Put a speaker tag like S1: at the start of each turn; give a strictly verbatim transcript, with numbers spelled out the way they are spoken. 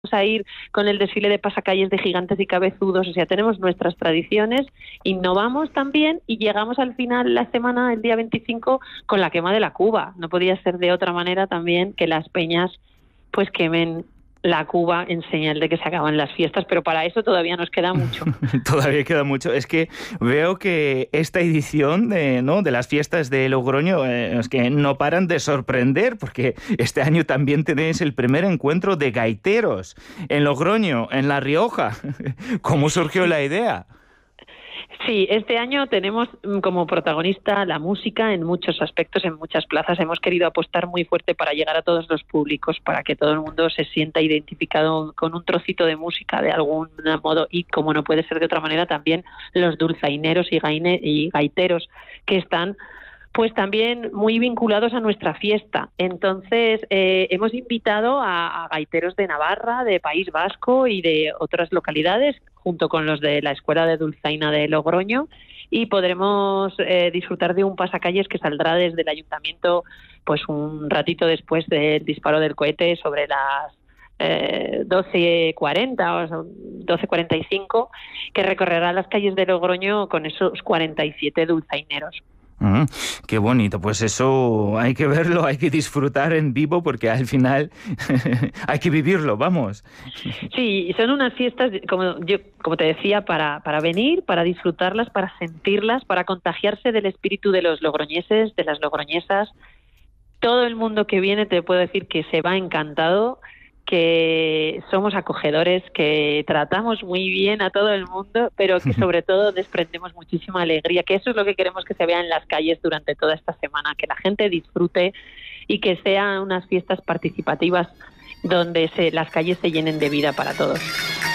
S1: a ir con el desfile de pasacalles de gigantes y cabezudos, o sea, tenemos nuestras tradiciones, innovamos también y llegamos al final la semana, el día veinticinco, con la quema de la cuba. No podía ser de otra manera también que las peñas pues quemen la cuba en señal de que se acaban las fiestas, pero para eso todavía nos queda mucho.
S2: Todavía queda mucho. Es que veo que esta edición de, ¿no?, de las fiestas de Logroño eh, es que no paran de sorprender, porque este año también tenéis el primer encuentro de gaiteros en Logroño, en La Rioja. ¿Cómo surgió la idea?
S1: Sí, este año tenemos como protagonista la música en muchos aspectos, en muchas plazas. Hemos querido apostar muy fuerte para llegar a todos los públicos, para que todo el mundo se sienta identificado con un trocito de música de algún modo, y como no puede ser de otra manera, también los dulzaineros y, gaine, y gaiteros que están pues también muy vinculados a nuestra fiesta. Entonces, eh, hemos invitado a, a gaiteros de Navarra, de País Vasco y de otras localidades, junto con los de la Escuela de Dulzaina de Logroño, y podremos eh, disfrutar de un pasacalles que saldrá desde el ayuntamiento pues un ratito después del disparo del cohete, sobre las eh, doce cuarenta o doce cuarenta y cinco, que recorrerá las calles de Logroño con esos cuarenta y siete dulzaineros.
S2: Mm, qué bonito, pues eso hay que verlo, hay que disfrutar en vivo, porque al final hay que vivirlo, vamos.
S1: Sí, son unas fiestas, como yo como te decía, para, para venir, para disfrutarlas, para sentirlas, para contagiarse del espíritu de los logroñeses, de las logroñesas. Todo el mundo que viene te puedo decir que se va encantado, que somos acogedores, que tratamos muy bien a todo el mundo, pero que sobre todo desprendemos muchísima alegría, que eso es lo que queremos que se vea en las calles durante toda esta semana, que la gente disfrute y que sean unas fiestas participativas donde se, las calles se llenen de vida para todos.